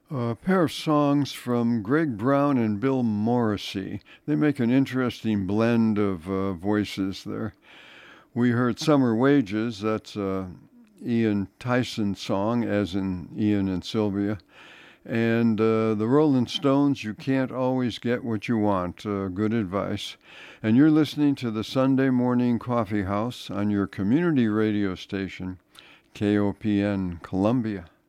A pair of songs from Greg Brown and Bill Morrissey. They make an interesting blend of voices there. We heard Summer Wages. That's Ian Tyson's song, as in Ian and Sylvia. And the Rolling Stones, You Can't Always Get What You Want. Good advice. And you're listening to the Sunday Morning Coffee House on your community radio station, KOPN Columbia.